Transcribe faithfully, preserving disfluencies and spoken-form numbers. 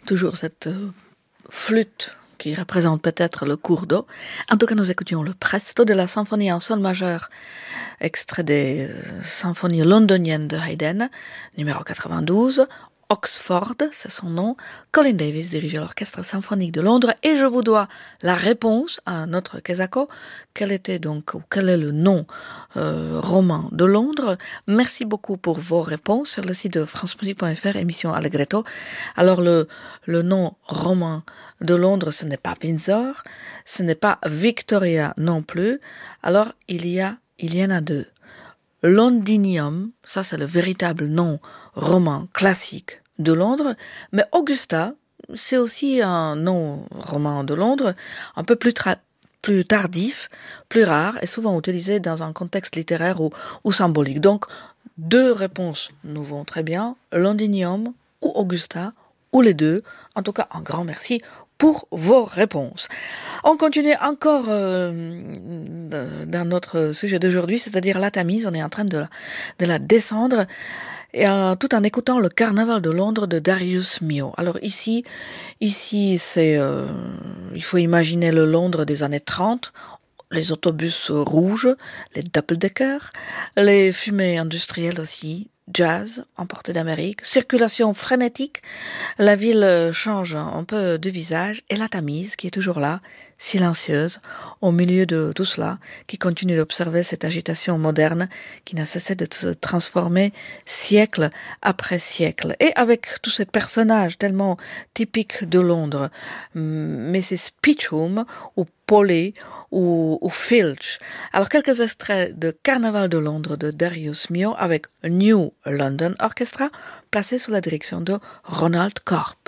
toujours cette euh, flûte qui représente peut-être le cours d'eau. En tout cas, nous écoutions le presto de la symphonie en sol majeur, extrait des euh, symphonies londoniennes de Haydn, numéro quatre-vingt-douze. Oxford, c'est son nom. Colin Davis dirigeait l'Orchestre symphonique de Londres et je vous dois la réponse à notre Kesako. Quel était donc, ou quel est le nom euh, roman de Londres? Merci beaucoup pour vos réponses sur le site de francemusique point f r, émission Allegretto. Alors le, le nom roman de Londres, ce n'est pas Windsor, ce n'est pas Victoria non plus. Alors il y a, il y en a deux. Londinium, ça c'est le véritable nom roman classique de Londres, mais Augusta, c'est aussi un nom roman de Londres, un peu plus, tra- plus tardif, plus rare, et souvent utilisé dans un contexte littéraire ou, ou symbolique. Donc, deux réponses nous vont très bien, Londinium ou Augusta, ou les deux. En tout cas, un grand merci pour vos réponses. On continue encore euh, dans notre sujet d'aujourd'hui, c'est-à-dire la Tamise. On est en train de la, de la descendre, et, euh, tout en écoutant le Carnaval de Londres de Darius Milhaud. Alors ici, ici c'est, euh, il faut imaginer le Londres des années trente, les autobus rouges, les double-decker, les fumées industrielles aussi, jazz, emporté d'Amérique, circulation frénétique, la ville change un peu de visage, et la Tamise qui est toujours là, silencieuse, au milieu de tout cela, qui continue d'observer cette agitation moderne qui n'a cessé de se transformer siècle après siècle. Et avec tous ces personnages tellement typiques de Londres, missus Peachum ou Polly ou, ou Filch. Alors quelques extraits de Carnaval de Londres de Darius Milhaud avec New London Orchestra, placé sous la direction de Ronald Corp.